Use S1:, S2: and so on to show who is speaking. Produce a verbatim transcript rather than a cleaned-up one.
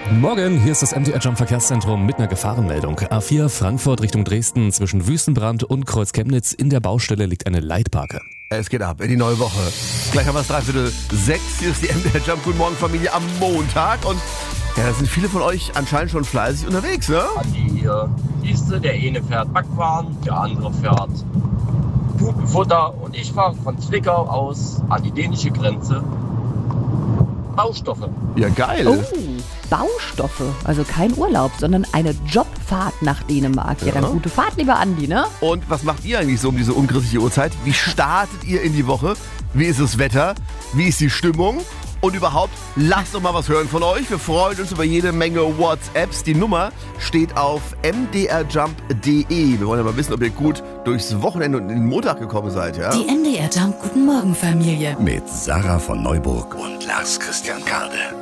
S1: Morgen, hier ist das M D R Jump Verkehrszentrum mit einer Gefahrenmeldung. A vier Frankfurt Richtung Dresden zwischen Wüstenbrand und Kreuz Chemnitz. In der Baustelle liegt eine Leitbarke.
S2: Es geht ab in die neue Woche. Gleich haben wir es dreiviertel sechs. Hier ist die M D R Jump Guten Morgen Familie am Montag. Und ja, da sind viele von euch anscheinend schon fleißig unterwegs, ne?
S3: Andi hier. Siehste, der eine fährt Backwaren, der andere fährt Putenfutter und ich fahre von Zwickau aus an die dänische Grenze. Baustoffe.
S2: Ja, geil.
S4: Oh, Baustoffe. Also kein Urlaub, sondern eine Jobfahrt nach Dänemark. Ja,
S2: Ja.
S4: dann gute Fahrt, lieber Andi, ne?
S2: Und was macht ihr eigentlich so um diese unchristliche Uhrzeit? Wie startet ihr in die Woche? Wie ist das Wetter? Wie ist die Stimmung? Und überhaupt, lasst doch mal was hören von euch. Wir freuen uns über jede Menge WhatsApps. Die Nummer steht auf m d r jump punkt d e. Wir wollen ja mal wissen, ob ihr gut durchs Wochenende und in den Montag gekommen seid, ja?
S5: Die M D R Jump Guten Morgen Familie.
S6: Mit Sarah von Neuburg und Lars Christian Kade.